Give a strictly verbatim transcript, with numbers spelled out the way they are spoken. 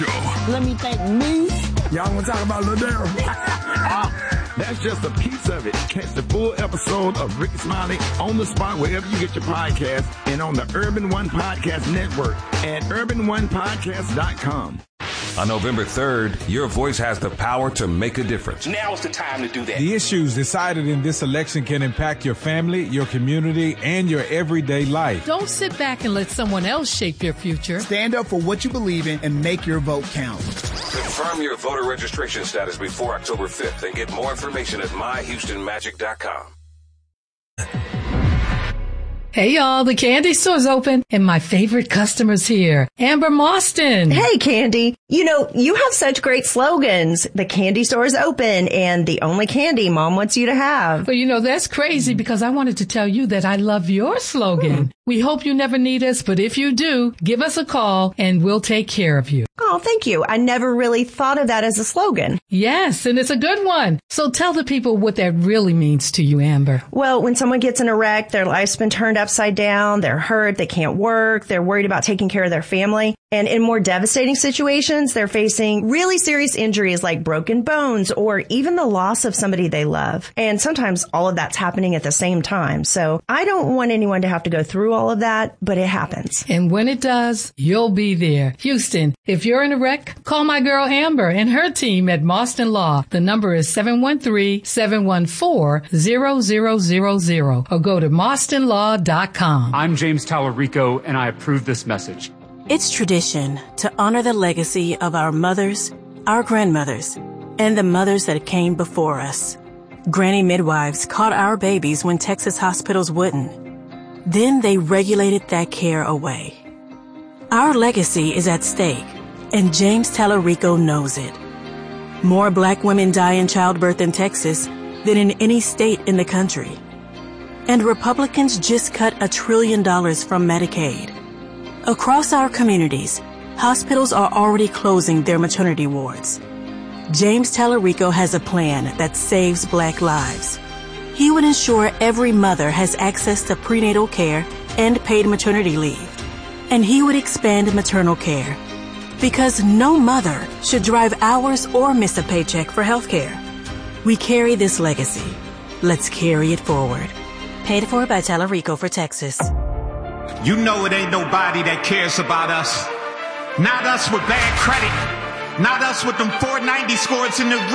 Show. Let me thank me. Y'all want to talk about Ladero? That's just a piece of it. Catch the full episode of Rickey Smiley on the spot wherever you get your podcast and on the Urban One Podcast Network at urban one podcast dot com. On November third, your voice has the power to make a difference. Now is the time to do that. The issues decided in this election can impact your family, your community, and your everyday life. Don't sit back and let someone else shape your future. Stand up for what you believe in and make your vote count. Confirm your voter registration status before October fifth and get more information at my houston magic dot com. Hey y'all, the candy store's open and my favorite customer's here, Amber Mostyn. Hey Candy, you know, you have such great slogans. The candy store is open and the only candy Mom wants you to have. Well, you know, that's crazy because I wanted to tell you that I love your slogan. Hmm. We hope you never need us, but if you do, give us a call and we'll take care of you. Oh, thank you. I never really thought of that as a slogan. Yes, and it's a good one. So tell the people what that really means to you, Amber. Well, when someone gets in a wreck, their life's been turned upside down, they're hurt, they can't work, they're worried about taking care of their family. And in more devastating situations, they're facing really serious injuries like broken bones or even the loss of somebody they love. And sometimes all of that's happening at the same time. So I don't want anyone to have to go through all of that, but it happens. And when it does, you'll be there. Houston, if you're in a wreck, call my girl Amber and her team at Mostyn Law. The number is seven one three, seven one four, zero zero zero zero or go to mostyn law dot com. I'm James Tallarico and I approve this message. It's tradition to honor the legacy of our mothers, our grandmothers, and the mothers that came before us. Granny midwives caught our babies when Texas hospitals wouldn't. Then they regulated that care away. Our legacy is at stake, and James Tallarico knows it. More black women die in childbirth in Texas than in any state in the country. And Republicans just cut a trillion dollars from Medicaid. Across our communities, hospitals are already closing their maternity wards. James Tallarico has a plan that saves black lives. He would ensure every mother has access to prenatal care and paid maternity leave. And he would expand maternal care. Because no mother should drive hours or miss a paycheck for health care. We carry this legacy. Let's carry it forward. Paid for by Tallarico for Texas. You know it ain't nobody that cares about us. Not us with bad credit. Not us with them four ninety scores in the